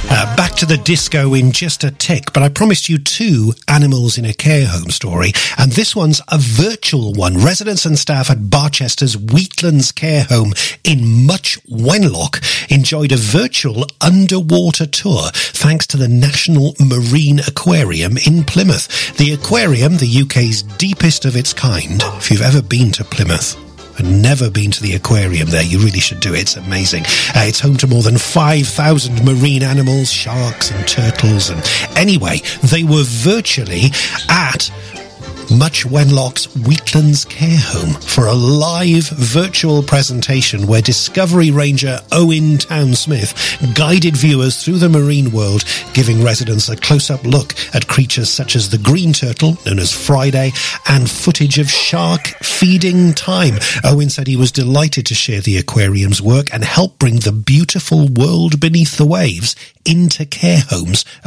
Back to the disco in just a tick, but I promised you 2 animals in a care home story, and this one's a virtual one. Residents and staff at Barchester's Wheatlands Care Home in Much Wenlock enjoyed a virtual underwater tour thanks to the National Marine Aquarium in Plymouth. The aquarium, the UK's deepest of its kind. If you've ever been to Plymouth and never been to the aquarium there, you really should do it. It's amazing. It's home to more than 5,000 marine animals, sharks and turtles. And anyway, they were virtually at Much Wenlock's Wheatlands Care Home for a live virtual presentation where Discovery Ranger Owen Town-Smith guided viewers through the marine world, giving residents a close-up look at creatures such as the green turtle, known as Friday, and footage of shark feeding time. Owen said he was delighted to share the aquarium's work and help bring the beautiful world beneath the waves into care homes